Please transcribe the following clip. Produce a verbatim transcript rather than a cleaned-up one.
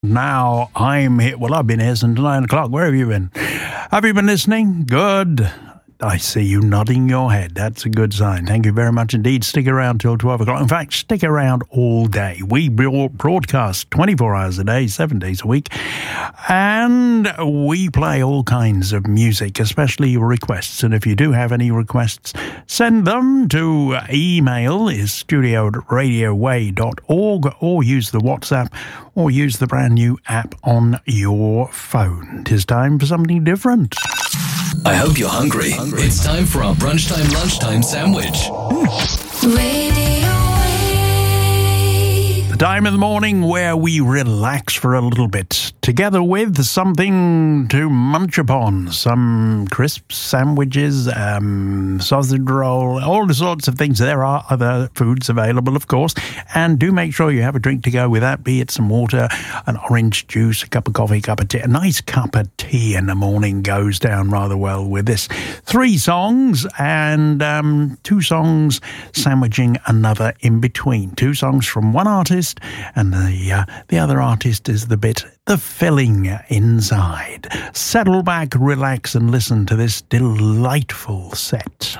Now I'm here. Well, I've been here since nine o'clock. Where have you been? Have you been listening? Good. I see you nodding your head. That's a good sign. Thank you very much indeed. Stick around till twelve o'clock. In fact, stick around all day. We broadcast twenty-four hours a day, seven days a week. And we play all kinds of music, especially your requests. And if you do have any requests, send them to email is studio at radioway dot org, or use the WhatsApp, or use the brand new app on your phone. Tis time for something different. I hope you're hungry. hungry. It's time for our brunchtime, lunchtime sandwich. Radio Wave. The time of the morning where we relax for a little bit, together with something to munch upon. Some crisps, sandwiches, um, sausage roll, all the sorts of things. There are other foods available, of course. And do make sure you have a drink to go with that, be it some water, an orange juice, a cup of coffee, a cup of tea. A nice cup of tea in the morning goes down rather well with this. Three songs and um, two songs sandwiching another in between. Two songs from one artist, and the uh, the other artist is the bit, the filling inside. Settle back, relax, and listen to this delightful set.